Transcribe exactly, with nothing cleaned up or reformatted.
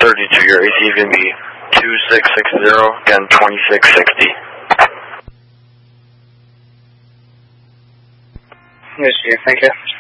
thirty-two, your A C is going to be two six six zero, again twenty-six sixty. Yes, thank you.